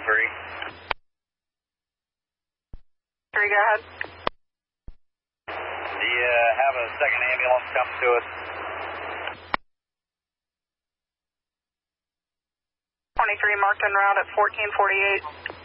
3, go ahead. Do you have a second ambulance come to us? 23 marked en route at 1448.